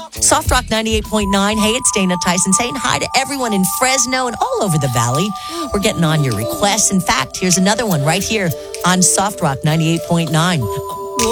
Soft Rock 98.9. Hey, it's Dana Tyson saying hi to everyone in Fresno and all over the valley. We're getting on your requests. In fact, here's another one right here on Soft Rock 98.9.